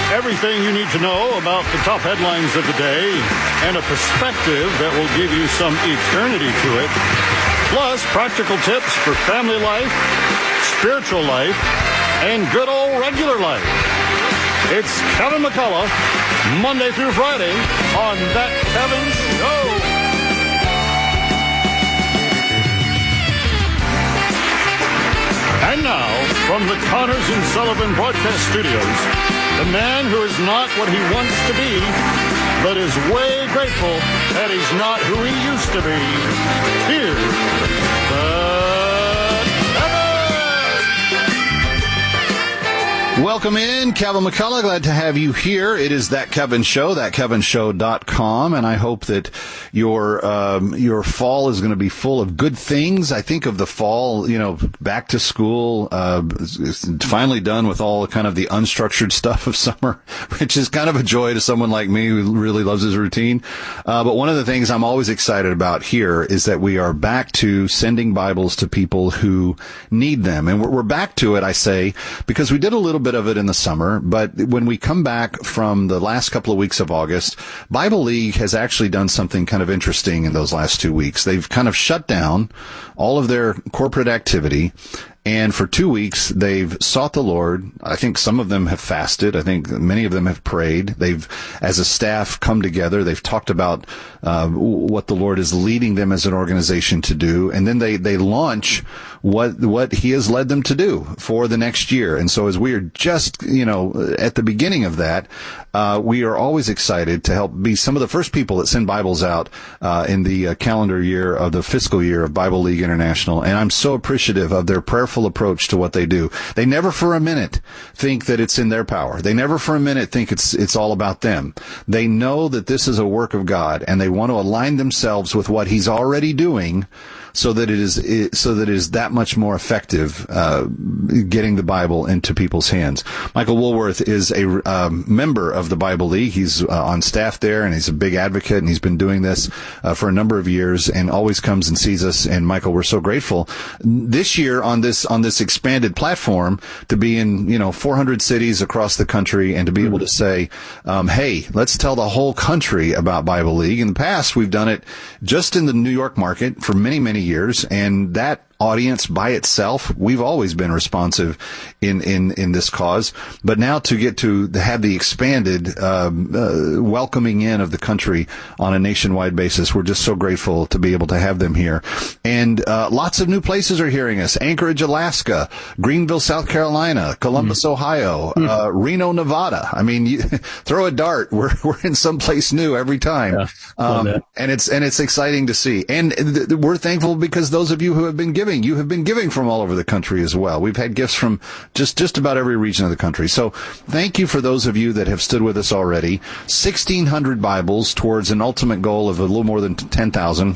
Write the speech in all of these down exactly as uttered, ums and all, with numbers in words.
Everything you need to know about the top headlines of the day and a perspective that will give you some eternity to it. Plus, practical tips for family life, spiritual life, and good old regular life. It's Kevin McCullough, Monday through Friday on That Kevin Show. And now, from the Connors and Sullivan Broadcast Studios, the man who is not what he wants to be, but is way grateful that he's not who he used to be. Here's the Kevin! Welcome in, Kevin McCullough. Glad to have you here. It is That Kevin Show, that kevin show dot com, and I hope that your um, your fall is going to be full of good things. I think of the fall, you know, back to school, uh, finally done with all kind of the unstructured stuff of summer, which is kind of a joy to someone like me who really loves his routine. Uh, but one of the things I'm always excited about here is that we are back to sending Bibles to people who need them. And we're, we're back to it, I say, because we did a little bit of it in the summer, but when we come back from the last couple of weeks of August, Bible League has actually done something kind of interesting in those last two weeks. They've kind of shut down all of their corporate activity, and for two weeks, they've sought the Lord. I think some of them have fasted. I think many of them have prayed. They've, as a staff, come together. They've talked about uh, what the Lord is leading them as an organization to do, and then they they launch what what He has led them to do for the next year. And so, as we are just you know at the beginning of that, uh, we are always excited to help be some of the first people that send Bibles out uh, in the uh, calendar year of the fiscal year of Bible League International. And I'm so appreciative of their prayerful approach to what they do. They never for a minute think that it's in their power. They never for a minute think it's it's all about them. They know that this is a work of God, and they want to align themselves with what He's already doing, so that it is it, so that it is that much more effective uh, getting the Bible into people's hands. Michael Woolworth is a um, member of the Bible League. He's uh, on staff there, and he's a big advocate, and he's been doing this uh, for a number of years, and always comes and sees us. And Michael, we're so grateful this year on this on this expanded platform to be in you know four hundred cities across the country, and to be able to say, um, "Hey, let's tell the whole country about Bible League." In the past, we've done it just in the New York market for many many years, and that audience by itself, we've always been responsive in, in, in this cause. But now to get to have the expanded um, uh, welcoming in of the country on a nationwide basis, we're just so grateful to be able to have them here. And uh, lots of new places are hearing us. Anchorage, Alaska, Greenville, South Carolina, Columbus, mm. Ohio, mm. Uh, Reno, Nevada. I mean, you, throw a dart. We're we're in someplace new every time. Yeah, um, and it's and it's exciting to see. And th- we're thankful because those of you who have been giving You have been giving from all over the country as well. We've had gifts from just, just about every region of the country. So thank you for those of you that have stood with us already. sixteen hundred Bibles towards an ultimate goal of a little more than ten thousand.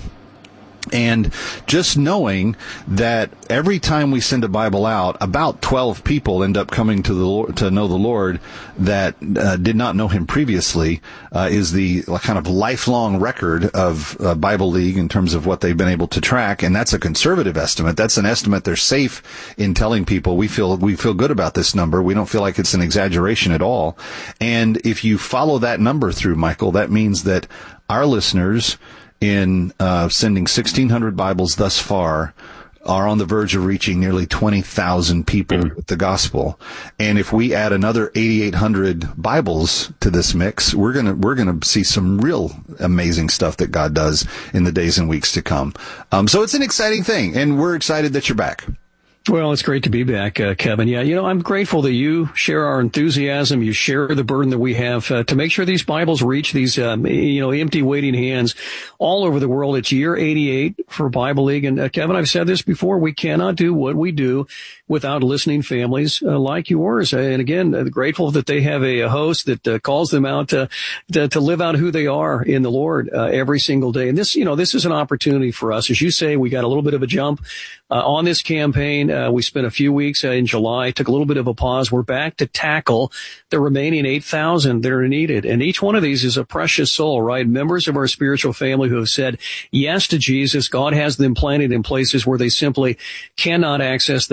And just knowing that every time we send a Bible out, about twelve people end up coming to the Lord, to know the Lord that uh, did not know Him previously, uh, is the kind of lifelong record of uh, Bible League in terms of what they've been able to track. And that's a conservative estimate. That's an estimate they're safe in telling people. We feel we feel good about this number. We don't feel like it's an exaggeration at all. And if you follow that number through, Michael, that means that our listeners, in uh, sending sixteen hundred Bibles thus far, are on the verge of reaching nearly twenty thousand people mm. with the gospel. And if we add another eighty-eight hundred Bibles to this mix, we're going to we're going to see some real amazing stuff that God does in the days and weeks to come. Um, so it's an exciting thing, and we're excited that you're back. Well, it's great to be back, uh, Kevin. Yeah, you know, I'm grateful that you share our enthusiasm. You share the burden that we have uh, to make sure these Bibles reach these, um, you know, empty waiting hands all over the world. It's year eighty-eight for Bible League. And uh, Kevin, I've said this before, we cannot do what we do without listening families uh, like yours. And again, uh, grateful that they have a, a host that uh, calls them out to, to, to live out who they are in the Lord uh, every single day. And this, you know, this is an opportunity for us. As you say, we got a little bit of a jump uh, on this campaign. Uh, we spent a few weeks uh, in July, took a little bit of a pause. We're back to tackle the remaining eight thousand that are needed. And each one of these is a precious soul, right? Members of our spiritual family who have said yes to Jesus. God has them planted in places where they simply cannot access the Bible.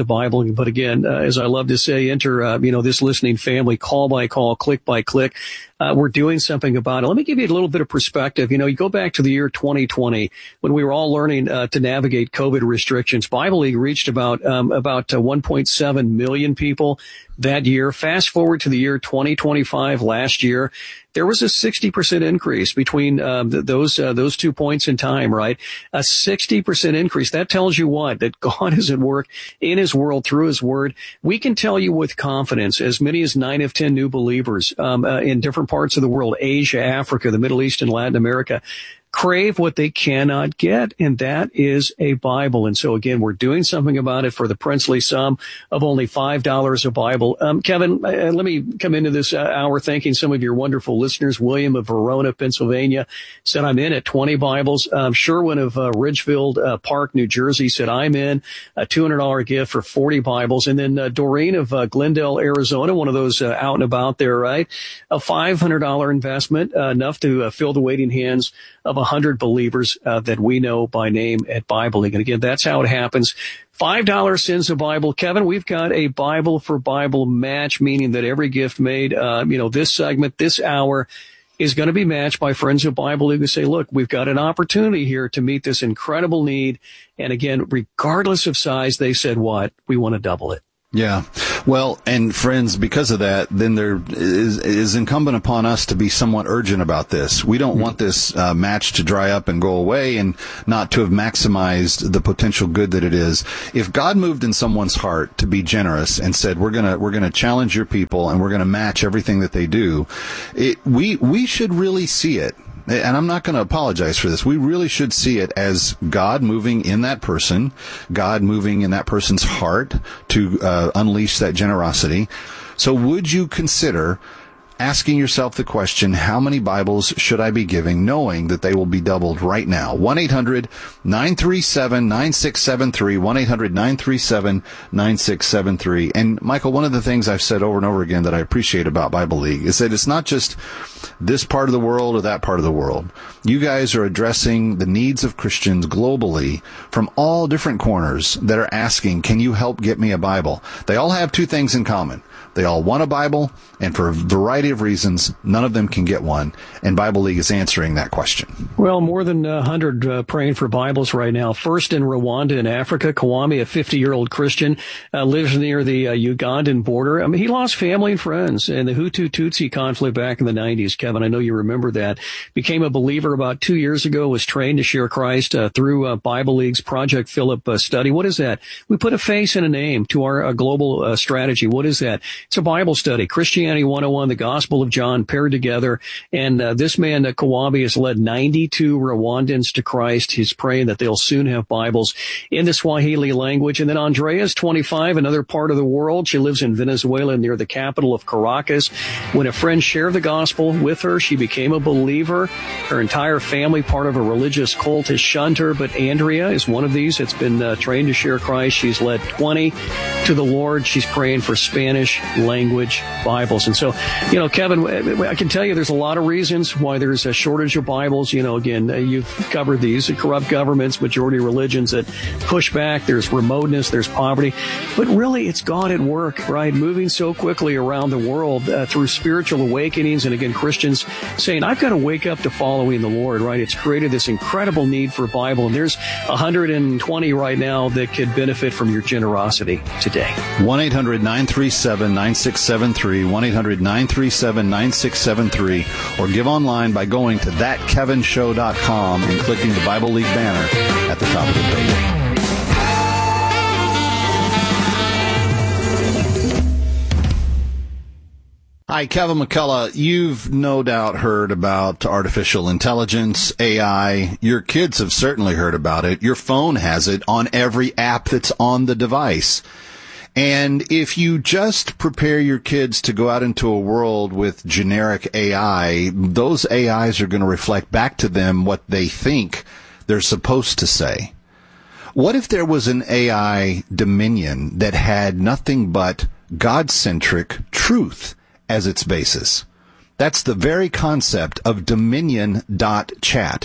long. But again, uh, as I love to say, enter, uh, you know, this listening family, call by call, click by click. Uh, we're doing something about it. Let me give you a little bit of perspective. You know, you go back to the year twenty twenty when we were all learning uh, to navigate COVID restrictions. Bible League reached about um, about uh, one point seven million people that year. Fast forward to the year twenty twenty-five, last year, there was a sixty percent increase between um, th- those uh, those two points in time, right? A sixty percent increase. That tells you what? That God is at work in His world through His Word. We can tell you with confidence, as many as nine of ten new believers um, uh, in different parts of the world, Asia, Africa, the Middle East, and Latin America, crave what they cannot get, and that is a Bible. And so again, we're doing something about it for the princely sum of only five dollars a Bible. Um, Kevin, uh, let me come into this uh, hour thanking some of your wonderful listeners. William of Verona, Pennsylvania said, I'm in at twenty Bibles. Um, Sherwin of uh, Ridgefield uh, Park, New Jersey said, I'm in a two hundred dollars gift for forty Bibles. And then uh, Doreen of uh, Glendale, Arizona, one of those uh, out and about there, right? A five hundred dollars investment, uh, enough to uh, fill the waiting hands of one hundred believers uh, that we know by name at Bible League. And again, that's how it happens. five dollars sends a Bible. Kevin, we've got a Bible for Bible match, meaning that every gift made, uh, you know, this segment, this hour, is going to be matched by friends of Bible League who say, look, we've got an opportunity here to meet this incredible need. And again, regardless of size, they said what? We want to double it. Yeah. Well, and friends, because of that, then there is, is incumbent upon us to be somewhat urgent about this. We don't mm-hmm. want this uh, match to dry up and go away and not to have maximized the potential good that it is. If God moved in someone's heart to be generous and said, we're going to, we're going to challenge your people and we're going to match everything that they do, it, we, we should really see it. And I'm not going to apologize for this. We really should see it as God moving in that person, God moving in that person's heart to uh, unleash that generosity. So would you consider asking yourself the question, how many Bibles should I be giving, knowing that they will be doubled right now? one eight hundred nine three seven nine six seven three, one eight hundred nine three seven nine six seven three. And Michael, one of the things I've said over and over again that I appreciate about Bible League is that it's not just this part of the world or that part of the world. You guys are addressing the needs of Christians globally from all different corners that are asking, can you help get me a Bible? They all have two things in common. They all want a Bible, and for a variety of reasons, none of them can get one. And Bible League is answering that question. Well, more than one hundred uh, praying for Bibles right now. First in Rwanda in Africa, Kawami, a fifty-year-old Christian, uh, lives near the uh, Ugandan border. I mean, he lost family and friends in the Hutu-Tutsi conflict back in the nineties. Kevin, I know you remember that. Became a believer about two years ago, was trained to share Christ uh, through uh, Bible League's Project Philip uh, study. What is that? We put a face and a name to our uh, global uh, strategy. What is that? It's a Bible study, Christianity one oh one, the Gospel of John paired together. And uh, this man, uh, Kawabi, has led ninety-two Rwandans to Christ. He's praying that they'll soon have Bibles in the Swahili language. And then Andrea's twenty-five, another part of the world. She lives in Venezuela near the capital of Caracas. When a friend shared the gospel with her, she became a believer. Her entire family, part of a religious cult, has shunned her. But Andrea is one of these that's been uh, trained to share Christ. She's led twenty to the Lord. She's praying for Spanish language Bibles. And so, you know, Kevin, I can tell you there's a lot of reasons why there's a shortage of Bibles. You know, again, you've covered these corrupt governments, majority religions that push back. There's remoteness, there's poverty. But really, it's God at work, right? Moving so quickly around the world uh, through spiritual awakenings. And again, Christians saying, I've got to wake up to following the Lord, right? It's created this incredible need for Bible. And there's one hundred twenty right now that could benefit from your generosity today. one eight hundred nine three seven nine six seven three, one eight hundred nine three seven nine six seven three, or give online by going to that kevin show dot com and clicking the Bible League banner at the top of the page. Hi, Kevin McCullough. You've no doubt heard about artificial intelligence, A I. Your kids have certainly heard about it. Your phone has it on every app that's on the device. And if you just prepare your kids to go out into a world with generic A I, those A Is are going to reflect back to them what they think they're supposed to say. What if there was an A I dominion that had nothing but God-centric truth as its basis? That's the very concept of dominion dot chat.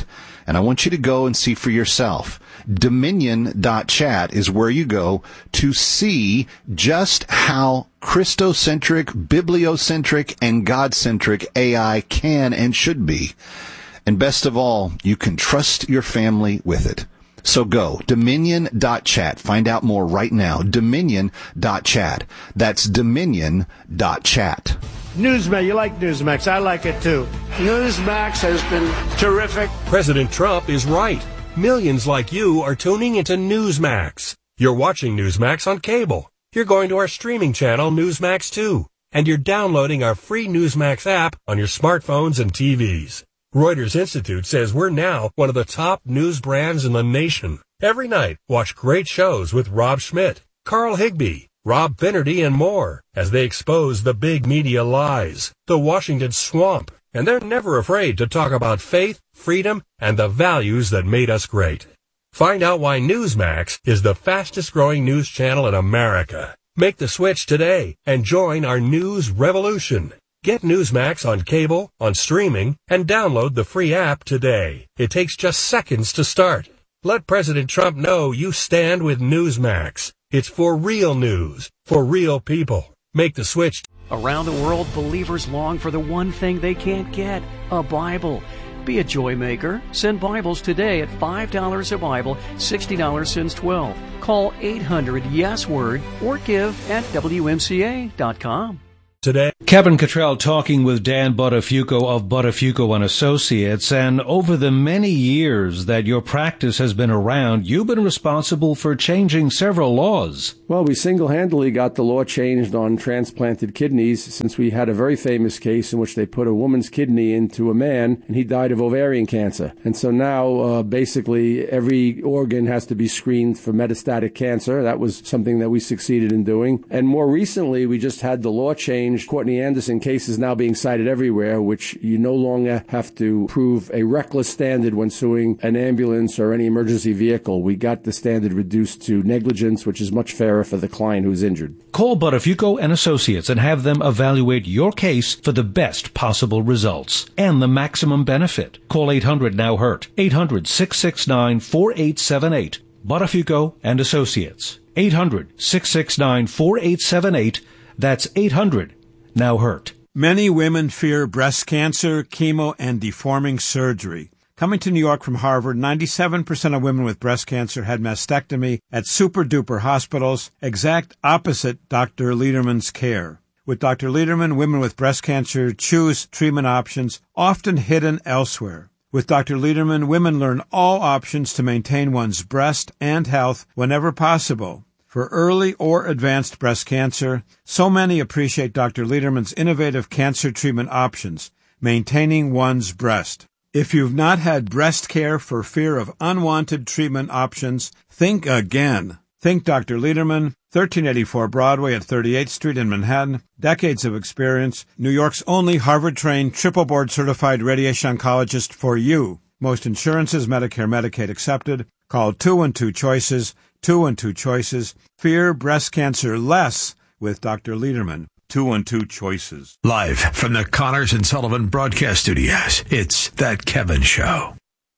And I want you to go and see for yourself. Dominion dot chat is where you go to see just how Christocentric, bibliocentric, and God-centric A I can and should be. And best of all, you can trust your family with it. So go, Dominion dot chat. Find out more right now. Dominion dot chat. That's Dominion dot chat. Newsmax, you like Newsmax. I like it too. Newsmax has been terrific. President Trump is right. Millions like you are tuning into Newsmax. You're watching Newsmax on cable. You're going to our streaming channel, Newsmax two. And you're downloading our free Newsmax app on your smartphones and T Vs. Reuters Institute says we're now one of the top news brands in the nation. Every night, watch great shows with Rob Schmidt, Carl Higbie, Rob Finnerty, and more as they expose the big media lies, the Washington swamp, and they're never afraid to talk about faith, freedom, and the values that made us great. Find out why Newsmax is the fastest growing news channel in America. Make the switch today and join our news revolution. Get Newsmax on cable, on streaming, and download the free app today. It takes just seconds to start. Let President Trump know you stand with Newsmax. It's for real news, for real people. Make the switch. Around the world, believers long for the one thing they can't get, a Bible. Be a joy maker. Send Bibles today at five dollars a Bible, sixty dollars since twelve. Call eight hundred yes word or give at W M C A dot com. Today, Kevin Cottrell talking with Dan Buttafuoco of Buttafuoco and Associates, and over the many years that your practice has been around, you've been responsible for changing several laws. Well, we single-handedly got the law changed on transplanted kidneys, since we had a very famous case in which they put a woman's kidney into a man, and he died of ovarian cancer. And so now, uh, basically, every organ has to be screened for metastatic cancer. That was something that we succeeded in doing. And more recently, we just had the law change. Courtney Anderson case is now being cited everywhere, which you no longer have to prove a reckless standard when suing an ambulance or any emergency vehicle. We got the standard reduced to negligence, which is much fairer for the client who's injured. Call Buttafuoco and Associates and have them evaluate your case for the best possible results and the maximum benefit. Call eight hundred now hurt, eight hundred, six six nine, four eight seven eight. Buttafuoco and Associates, eight hundred, six six nine, four eight seven eight. That's eight hundred now hurt. Many women fear breast cancer, chemo, and deforming surgery. Coming to New York from Harvard, ninety-seven percent of women with breast cancer had mastectomy at super-duper hospitals, exact opposite Doctor Lederman's care. With Doctor Lederman, women with breast cancer choose treatment options often hidden elsewhere. With Doctor Lederman, women learn all options to maintain one's breast and health whenever possible. For early or advanced breast cancer, so many appreciate Doctor Lederman's innovative cancer treatment options, maintaining one's breast. If you've not had breast care for fear of unwanted treatment options, think again. Think Doctor Lederman, thirteen eighty-four Broadway at thirty-eighth Street in Manhattan. Decades of experience. New York's only Harvard-trained, triple board-certified radiation oncologist for you. Most insurances, Medicare, Medicaid accepted. Call two one two choices. two one two choices. Fear breast cancer less with Doctor Lederman. two one two choices. Live from the Connors and Sullivan Broadcast Studios, it's That Kevin Show.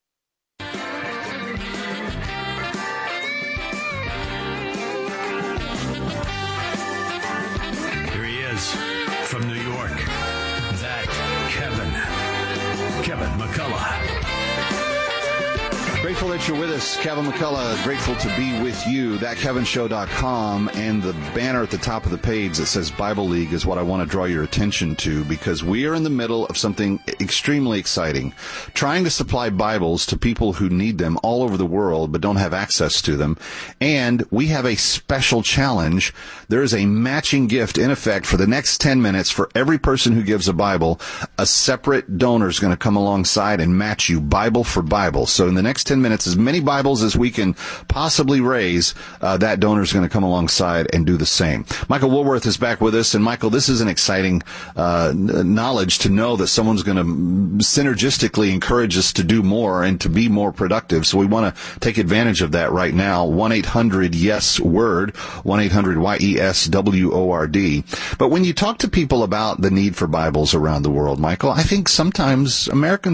Here he is from New York. That Kevin. Kevin McCullough. Grateful that you're with us, Kevin McCullough. Grateful to be with you. that kevin show dot com, and the banner at the top of the page that says Bible League is what I want to draw your attention to, because we are in the middle of something extremely exciting. Trying to supply Bibles to people who need them all over the world but don't have access to them. And we have a special challenge. There is a matching gift in effect for the next ten minutes for every person who gives a Bible. A separate donor is going to come alongside and match you Bible for Bible. So in the next ten minutes, as many Bibles as we can possibly raise, uh, that donor is going to come alongside and do the same. Michael Woolworth is back with us. And Michael, this is an exciting uh, knowledge to know that someone's going to synergistically encourage us to do more and to be more productive. So we want to take advantage of that right now. one eight hundred yes word, one eight hundred Y E S W O R D. But when you talk to people about the need for Bibles around the world, Michael, I think sometimes Americans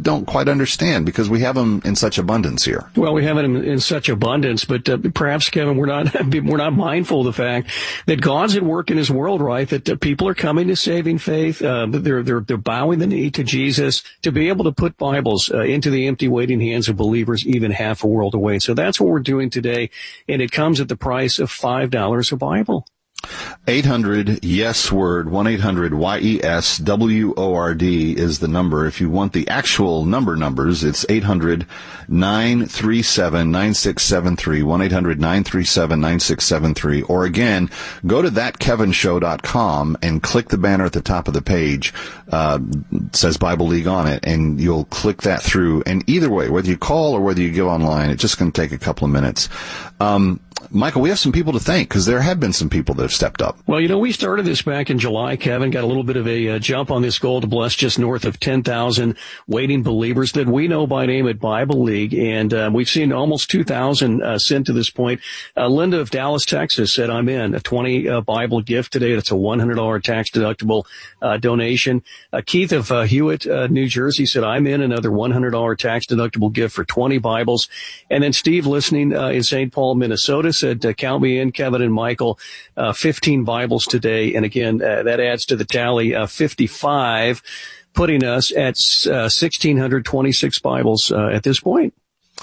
don't quite understand because we have them in such abundance here. Well, we have it in, in such abundance, but uh, perhaps, Kevin, we're not we're not mindful of the fact that God's at work in His world, right? That uh, people are coming to saving faith. Uh, they're they're they're bowing the knee to Jesus to be able to put Bibles uh, into the empty, waiting hands of believers, even half a world away. So that's what we're doing today, and it comes at the price of five dollars a Bible. eight hundred yes word, one eight hundred Y E S W O R D is the number. If you want the actual number numbers, it's eight hundred nine three seven nine six seven three, one eight hundred nine three seven nine six seven three. Or again, go to that kevin show dot com and click the banner at the top of the page. Uh, it says Bible League on it, and you'll click that through. And either way, whether you call or whether you go online, it's just going to take a couple of minutes. Um, Michael, we have some people to thank because there have been some people that have stepped up. Well, you know, we started this back in July, Kevin, got a little bit of a uh, jump on this goal to bless just north of ten thousand waiting believers that we know by name at Bible League. And uh, we've seen almost two thousand uh, sent to this point. Uh, Linda of Dallas, Texas said, I'm in. A twenty uh, Bible gift today. That's a one hundred dollars tax-deductible uh, donation. Uh, Keith of uh, Hewitt, uh, New Jersey said, I'm in. Another one hundred dollars tax-deductible gift for twenty Bibles. And then Steve, listening uh, in Saint Paul, Minnesota, said, uh, count me in, Kevin and Michael, uh, fifteen Bibles today. And again, uh, that adds to the tally, uh, fifty-five, putting us at uh, one thousand six hundred twenty-six Bibles uh, at this point.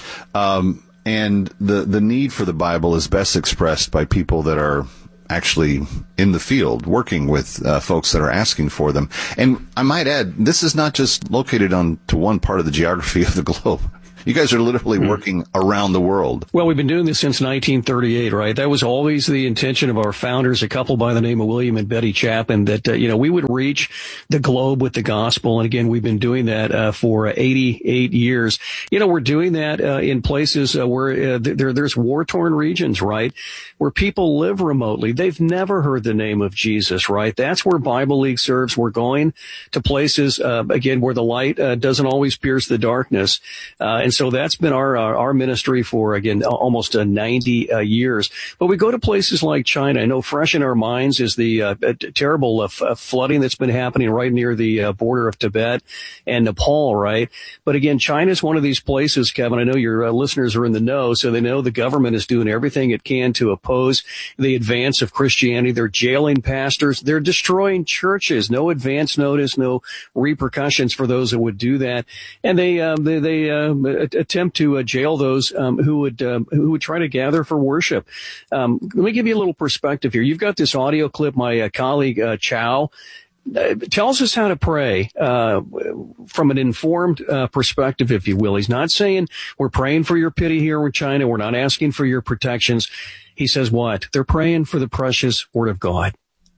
Um, and the, the need for the Bible is best expressed by people that are actually in the field working with uh, folks that are asking for them. And I might add, this is not just located on to one part of the geography of the globe. You guys are literally working around the world. Well, we've been doing this since nineteen thirty-eight, right? That was always the intention of our founders, a couple by the name of William and Betty Chapin, that, uh, you know, we would reach the globe with the gospel. And again, we've been doing that uh, for eighty-eight years. You know, we're doing that uh, in places uh, where uh, there there's war-torn regions, right, where people live remotely. They've never heard the name of Jesus, right? That's where Bible League serves. We're going to places, uh, again, where the light uh, doesn't always pierce the darkness. Uh, and so that's been our, our, our ministry for, again, almost uh, ninety uh, years. But we go to places like China. I know fresh in our minds is the uh, terrible uh, f- flooding that's been happening right near the uh, border of Tibet and Nepal, right? But again, China is one of these places, Kevin. I know your uh, listeners are in the know, so they know the government is doing everything it can to oppose the advance of Christianity. They're jailing pastors. They're destroying churches. No advance notice, no repercussions for those that would do that. And they, uh, they, they uh, attempt to uh, jail those um, who would um, who would try to gather for worship. Um, let me give you a little perspective here. You've got this audio clip. My uh, colleague uh, Chow uh, tells us how to pray uh, from an informed uh, perspective, if you will. He's not saying we're praying for your pity here in China. We're not asking for your protections. He says what? They're praying for the precious Word of God.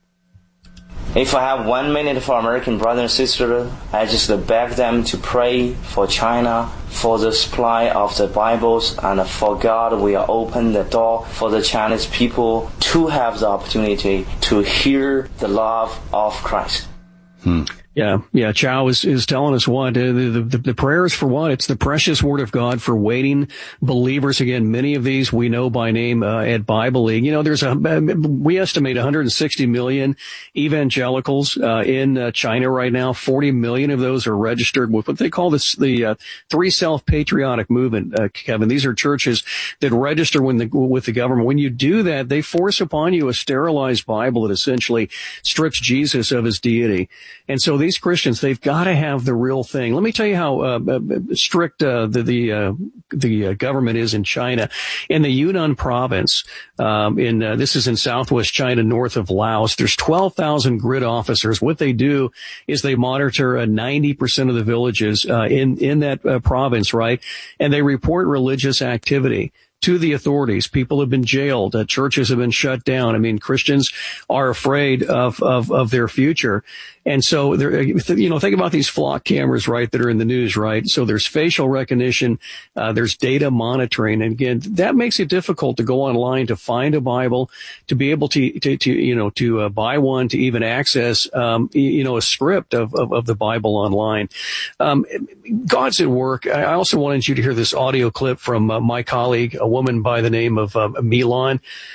If I have one minute for American brothers and sisters, I just beg them to pray for China, for the supply of the Bibles, and for God will open the door for the Chinese people to have the opportunity to hear the love of Christ. Hmm. Yeah, yeah. Chow is, is telling us what uh, the, the the prayer is for what? It's the precious Word of God for waiting believers. Again, many of these we know by name uh, at Bible League. You know, there's a we estimate one hundred sixty million evangelicals uh, in uh, China right now. forty million of those are registered with what they call this the uh, Three Self Patriotic Movement. Uh, Kevin, these are churches that register when the, with the government. When you do that, they force upon you a sterilized Bible that essentially strips Jesus of his deity, and so these Christians, they've got to have the real thing. Let me tell you how uh, strict uh, the the, uh, the uh, government is in China. In the Yunnan province, um, in uh, this is in southwest China, north of Laos. There's twelve thousand grid officers. What they do is they monitor uh, ninety percent of the villages uh, in in that uh, province, right? And they report religious activity to the authorities. People have been jailed. Uh, churches have been shut down. I mean, Christians are afraid of, of, of their future. And so, there, you know, think about these flock cameras, right, that are in the news, right? So there's facial recognition, uh, there's data monitoring. And again, that makes it difficult to go online to find a Bible, to be able to, to, to you know, to uh, buy one, to even access, um, you know, a script of, of, of the Bible online. Um, God's at work. I also wanted you to hear this audio clip from uh, my colleague, a woman by the name of uh, Milan.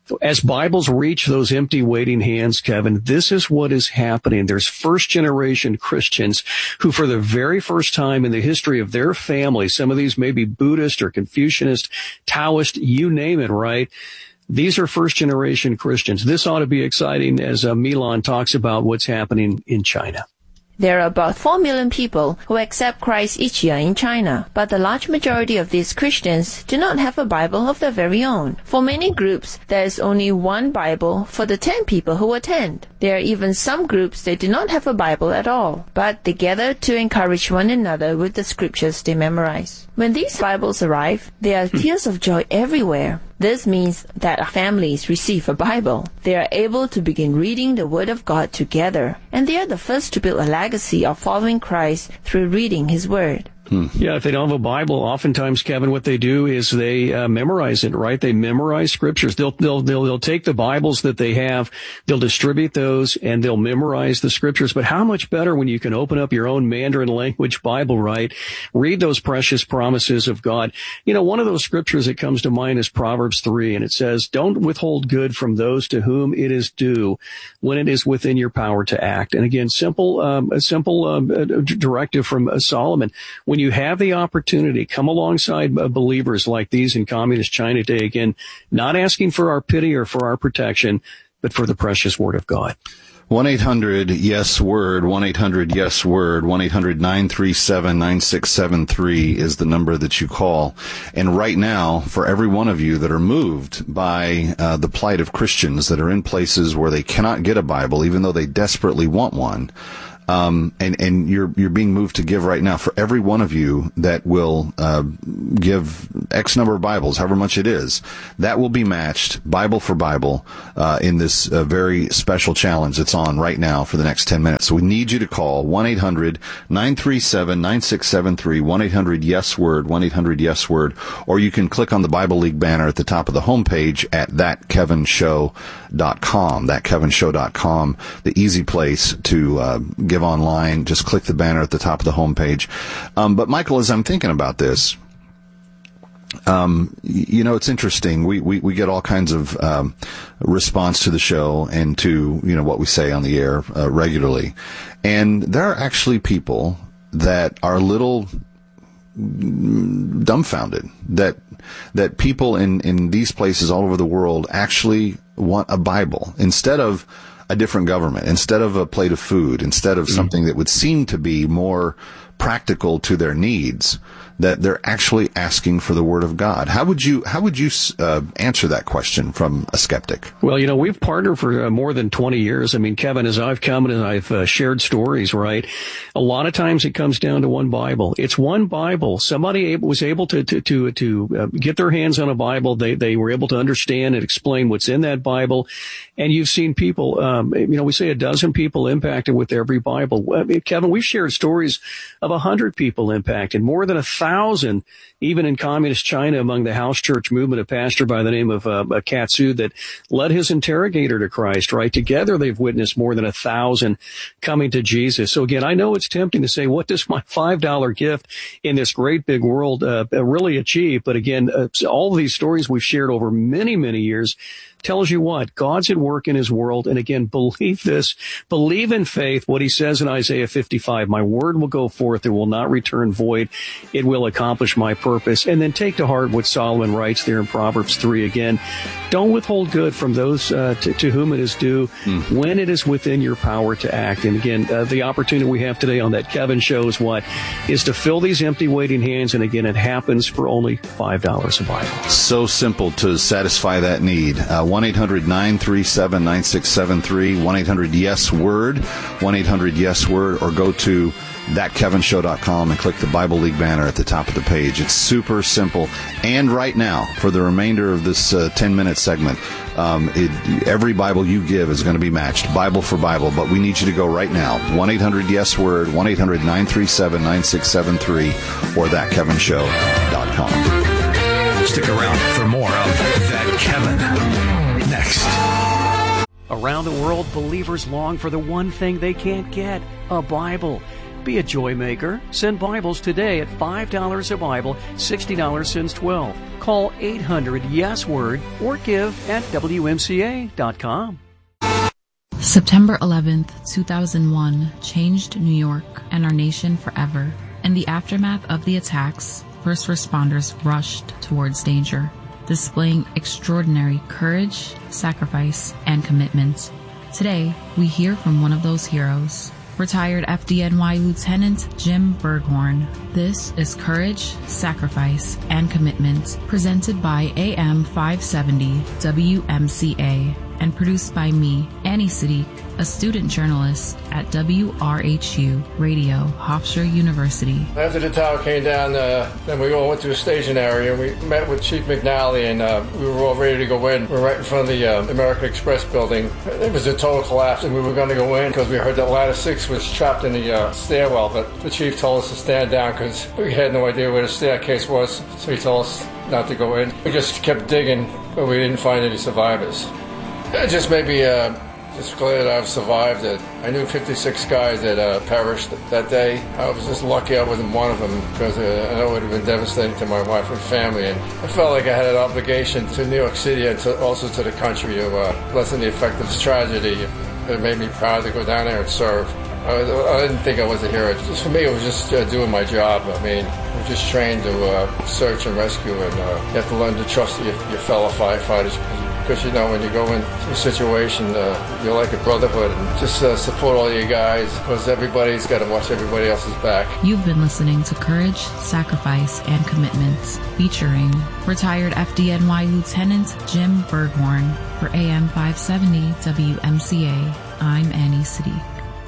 As Bibles reach those empty waiting hands, Kevin, this is what is happening. There's first generation Christians who for the very first time in the history of their family, some of these may be Buddhist or Confucianist, Taoist, you name it, right? These are first generation Christians. This ought to be exciting as uh, Milan talks about what's happening in China. There are about four million people who accept Christ each year in China, but the large majority of these Christians do not have a Bible of their very own. For many groups, there is only one Bible for the ten people who attend. There are even some groups that do not have a Bible at all, but they gather to encourage one another with the scriptures they memorize. When these Bibles arrive, there are tears of joy everywhere. This means that families receive a Bible. They are able to begin reading the Word of God together, and they are the first to build a legacy of following Christ through reading His Word. Hmm. Yeah, if they don't have a Bible, oftentimes, Kevin, what they do is they uh, memorize it, right? They memorize scriptures. They'll, they'll, they'll, they'll take the Bibles that they have, they'll distribute those, and they'll memorize the scriptures. But how much better when you can open up your own Mandarin language Bible, right? Read those precious promises of God. You know, one of those scriptures that comes to mind is Proverbs three, and it says, don't withhold good from those to whom it is due when it is within your power to act. And again, simple, um, a simple um, directive from uh, Solomon. When you have the opportunity, come alongside believers like these in communist China today, again, not asking for our pity or for our protection, but for the precious Word of God. one eight hundred yes word, one eight hundred yes word, one eight hundred nine three seven nine six seven three is the number that you call. And right now, for every one of you that are moved by uh, the plight of Christians that are in places where they cannot get a Bible, even though they desperately want one, Um, and, and you're, you're being moved to give right now, for every one of you that will, uh, give X number of Bibles, however much it is, that will be matched Bible for Bible, uh, in this uh, very special challenge that's on right now for the next ten minutes. So we need you to call one eight hundred nine three seven nine six seven three, one eight hundred yes word, one eight hundred yes word, or you can click on the Bible League banner at the top of the homepage at that kevin show dot com, that kevin show dot com, the easy place to, uh, give online. Just click the banner at the top of the homepage. Um, but Michael, as I'm thinking about this, um, you know, it's interesting. We, we, we get all kinds of, um, response to the show and to, you know, what we say on the air, uh, regularly. And there are actually people that are a little dumbfounded that, that people in, in these places all over the world actually want a Bible instead of a different government, instead of a plate of food, instead of something that would seem to be more practical to their needs, that they're actually asking for the Word of God. How would you, how would you uh, answer that question from a skeptic? Well, you know, we've partnered for uh, more than twenty years. I mean, Kevin, as I've come and I've uh, shared stories, right? A lot of times it comes down to one Bible. It's one Bible. Somebody able, was able to, to, to, to uh, get their hands on a Bible. They, they were able to understand and explain what's in that Bible. And you've seen people, um, you know, we say a dozen people impacted with every Bible. I mean, Kevin, we've shared stories of a hundred people impacted, more than a thousand, even in communist China among the house church movement, a pastor by the name of uh, Katsu that led his interrogator to Christ, right? Together they've witnessed more than a thousand coming to Jesus. So again, I know it's tempting to say, what does my five dollar gift in this great big world uh, really achieve? But again, uh, all of these stories we've shared over many, many years tells you what? God's at work in His world. And again, believe this. Believe in faith what He says in Isaiah fifty-five. My word will go forth. It will not return void. It will accomplish my purpose. And then take to heart what Solomon writes there in Proverbs three again. Don't withhold good from those uh, to, to whom it is due mm. when it is within your power to act. And again, uh, the opportunity we have today on That Kevin Show is what? Is to fill these empty waiting hands. And again, it happens for only five dollars a Bible. So simple to satisfy that need. Uh, one eight hundred nine three seven nine six seven three, one eight hundred yes word, one eight hundred yes word, or go to that kevin show dot com and click the Bible League banner at the top of the page. It's super simple. And right now, for the remainder of this uh, ten-minute segment, um, it, every Bible you give is going to be matched, Bible for Bible. But we need you to go right now, one eight hundred yes word, one eight hundred nine three seven nine six seven three, or that kevin show dot com. Stick around for more of That Kevin. Next. Around the world, believers long for the one thing they can't get, a Bible. be a joy maker. Send Bibles today at five dollars a Bible, sixty dollars since twelve. Call eight hundred yes word or give at W M C A dot com. September eleventh, two thousand one changed New York and our nation forever. In the aftermath of the attacks, first responders rushed towards danger, displaying extraordinary courage, sacrifice, and commitment. Today, we hear from one of those heroes, retired F D N Y Lieutenant Jim Berghorn. This is Courage, Sacrifice, and Commitment, presented by A M five seventy W M C A and produced by me, Annie Siddiq, a student journalist at W R H U Radio, Hofstra University. After the tower came down, uh, then we all went to a staging area. We met with Chief McNally, and uh, we were all ready to go in. We were right in front of the uh, American Express building. It was a total collapse, and we were going to go in because we heard that Ladder six was trapped in the uh, stairwell, but the chief told us to stand down because we had no idea where the staircase was, so he told us not to go in. We just kept digging, but we didn't find any survivors. It just made me uh, just glad I've survived it. I knew fifty-six guys that uh, perished that day. I was just lucky I wasn't one of them because uh, I know it would have been devastating to my wife and family. And I felt like I had an obligation to New York City and to, also to the country to uh, lessen the effect of this tragedy. It made me proud to go down there and serve. I, I didn't think I was a hero. Just for me, it was just uh, doing my job. I mean, we're just trained to uh, search and rescue, and uh, you have to learn to trust your, your fellow firefighters. Because, you know, when you go into a situation, uh, you're like a brotherhood, and just uh, support all you guys, because everybody's got to watch everybody else's back. You've been listening to Courage, Sacrifice, and Commitment, featuring retired F D N Y Lieutenant Jim Berghorn. For A M five seventy W M C A, I'm Annie Siddiq.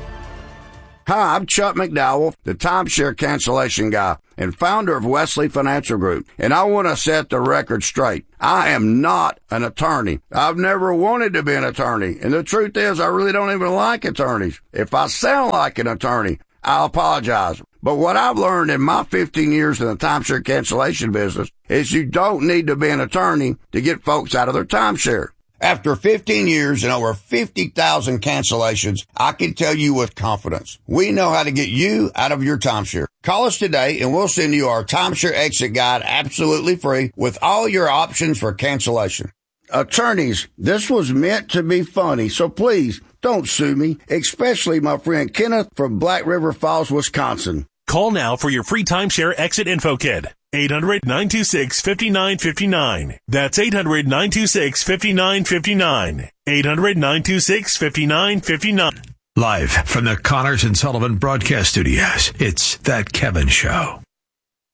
Hi, I'm Chuck McDowell, the timeshare cancellation guy and founder of Wesley Financial Group, and I want to set the record straight. I am not an attorney. I've never wanted to be an attorney, and the truth is I really don't even like attorneys. If I sound like an attorney, I apologize. But what I've learned in my fifteen years in the timeshare cancellation business is you don't need to be an attorney to get folks out of their timeshare. After fifteen years and over fifty thousand cancellations, I can tell you with confidence, we know how to get you out of your timeshare. Call us today and we'll send you our timeshare exit guide absolutely free with all your options for cancellation. Attorneys, this was meant to be funny, so please don't sue me, especially my friend Kenneth from Black River Falls, Wisconsin. Call now for your free timeshare exit info kit. eight hundred, nine two six, five nine five nine. That's eight hundred, nine two six, five nine five nine. eight hundred, nine two six, five nine five nine. Live from the Connors and Sullivan Broadcast Studios, it's That Kevin Show.